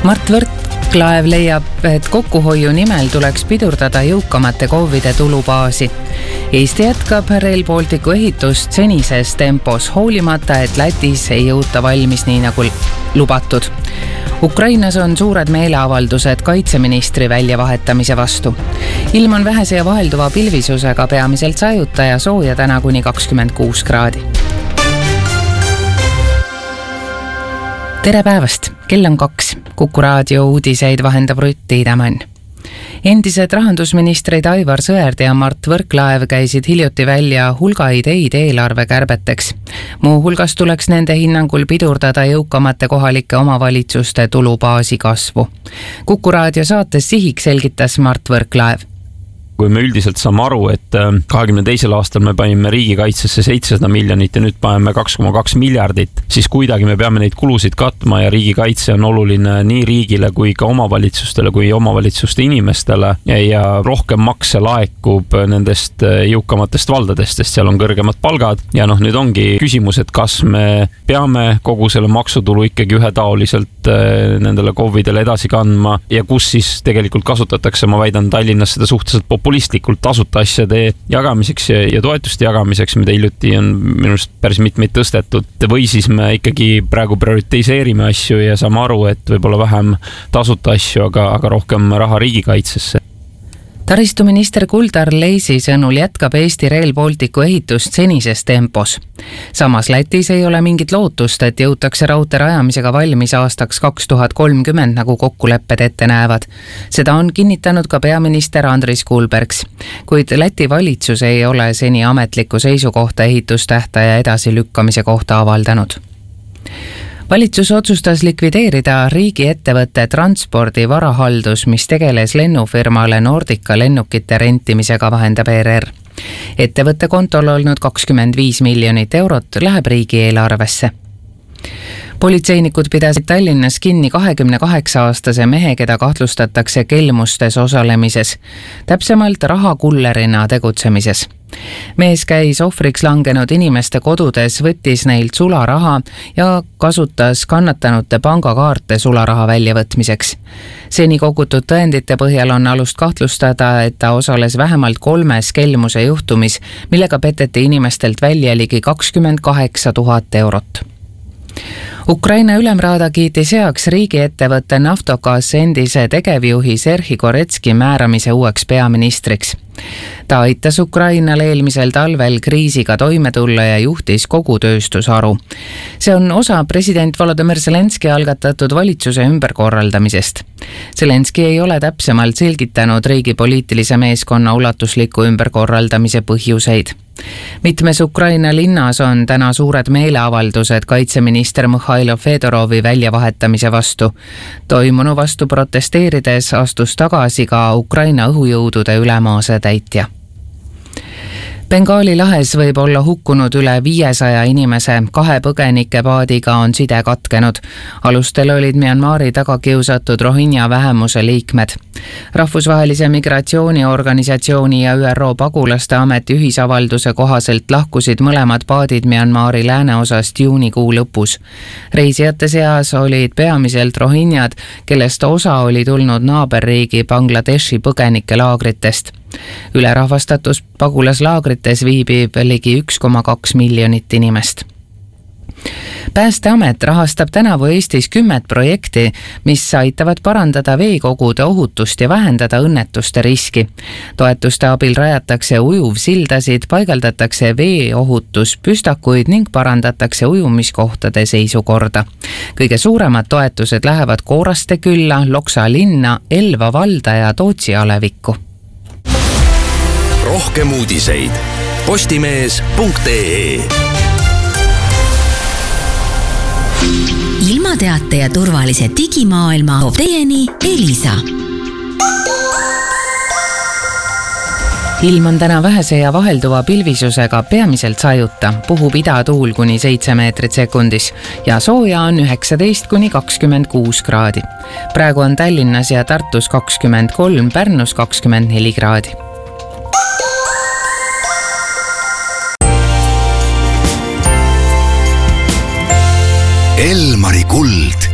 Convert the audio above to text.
Mart Võrklaev leiab, et kokkuhoiu nimel tuleks pidurdada jõukamate KOV-ide tulubaasi. Eesti jätkab Rail Balticu ehitust senises tempos, hoolimata, et Lätis ei jõuta valmis nii nagu lubatud. Ukrainas on suured meeleavaldused kaitseministri väljavahetamise vastu. Ilm on vähese ja vahelduva pilvisusega, peamiselt sajuta ja sooja täna kuni 26 kraadi. Tere päevast, kell on 2. Kuku raadio uudiseid vahendab Rutt Tiidemann. Endised rahandusministrid Aivar Sõerd ja Mart Võrklaev käisid hiljuti välja hulga ideid eelarvekärbeteks. Muu hulgas tuleks nende hinnangul pidurdada jõukamate kohalike omavalitsuste tulubaasi kasvu. Kuku raadio saates Sihik selgitas Mart Võrklaev. Kui me üldiselt saame aru, et 22. aastal me panime riigikaitsesse 700 miljonit ja nüüd paneme 2,2 miljardit, siis kuidagi me peame neid kulusid katma ja riigikaitse on oluline nii riigile kui ka omavalitsustele kui omavalitsuste inimestele ja rohkem makse laekub nendest jõukamatest valdadest, sest seal on kõrgemad palgad ja nüüd ongi küsimus, et kas me peame kogu selle maksutulu ikkagi ühetaoliselt nendele KOV-idele edasi kandma ja kus siis tegelikult kasutatakse, ma väidan, Tallinnas seda suhteliselt populistlikult tasuta asjade jagamiseks ja toetuste jagamiseks, mida hiljuti on minu arust päris mitmeid tõstetud. Või siis me ikkagi praegu prioritiseerime asju ja saame aru, et võib-olla vähem tasuta asju, aga rohkem raha riigikaitsesse. Taristuminister Kuldar Leisi sõnul jätkab Eesti Rail Balticu ehitust senises tempos. Samas Lätis ei ole mingit lootust, et jõutakse raudtee rajamisega valmis aastaks 2030, nagu kokkulepped ette näevad. Seda on kinnitanud ka peaminister Andris Kulbergs, kuid Läti valitsus ei ole seni ametlikku seisukohta ehitustähtaja edasilükkamise kohta avaldanud. Valitsus otsustas likvideerida riigiettevõtte Transpordi varahaldus, mis tegeles lennufirmale Nordica lennukite rentimisega, vahendab ERR. Ettevõtte kontol olnud 25 miljonit eurot läheb riigieelarvesse. Politseinikud pidasid Tallinnas kinni 28-aastase mehe, keda kahtlustatakse kelmustes osalemises, täpsemalt rahakullerina tegutsemises. Mees käis ohvriks langenud inimeste kodudes, võttis neilt sularaha ja kasutas kannatanute pangakaarte sularaha väljavõtmiseks. Seni kogutud tõendite põhjal on alust kahtlustada, et ta osales vähemalt 3 kelmuse juhtumis, millega peteti inimestelt välja ligi 28 000 eurot. Ukraina ülemraada kiitis heaks riigiettevõtte Naftogaz endise tegevjuhi Serhi Koretski määramise uueks peaministriks. Ta aitas Ukrainal eelmisel talvel kriisiga toime tulla ja juhtis kogu tööstusharu. See on osa president Volodymyr Zelenski algatatud valitsuse ümberkorraldamisest. Zelenski ei ole täpsemalt selgitanud riigi poliitilise meeskonna ulatusliku ümberkorraldamise põhjuseid. Mitmes Ukraina linnas on täna suured meeleavaldused kaitseminister Mihhailo Fedorovi väljavahetamise vastu. Toimunu vastu protesteerides astus tagasi ka Ukraina õhujõudude ülemaase täitja. Bengaali lahes võib olla hukkunud üle 500 inimese, 2 põgenike paadiga on side katkenud. Alustel olid Myanmari taga kiusatud Rohingya vähemuse liikmed. Rahvusvahelise migratsiooniorganisatsiooni ja ÜRO pagulaste ameti ühisavalduse kohaselt lahkusid mõlemad paadid Myanmari lääneosast juunikuu lõpus. Reisijate seas olid peamiselt Rohingyad, kellest osa oli tulnud naaberriigi Bangladeshi põgenikelaagritest. Ülerahvastatus pagulaslaagrites viibib ligi 1,2 miljonit inimest. Päästeamet rahastab tänavu Eestis 10 projekti, mis aitavad parandada veekogude ohutust ja vähendada õnnetuste riski. Toetuste abil rajatakse ujuvsildasid, paigaldatakse veeohutuspüstakuid ning parandatakse ujumiskohtade seisukorda. Kõige suuremad toetused lähevad Kooraste külla, Loksa linna, Elva valda ja Tootsi alevikku. Rohkem uudiseid postimees.ee. Ilmateate ja turvalise digimaailma toob teieni Elisa. Ilm on täna vähese ja vahelduva pilvisusega, peamiselt sajuta, puhub idatuul kuni 7 meetrit sekundis ja sooja on 19 kuni 26 kraadi. Praegu on Tallinnas ja Tartus 23, Pärnus 24 kraadi. Elmari kuld